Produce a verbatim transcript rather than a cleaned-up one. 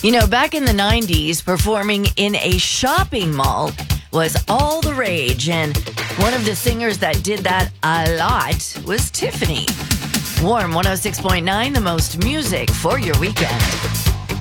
You know, back in the nineties, performing in a shopping mall was all the rage, and one of the singers that did that a lot was Tiffany. Warm one oh six point nine, the most music for your weekend.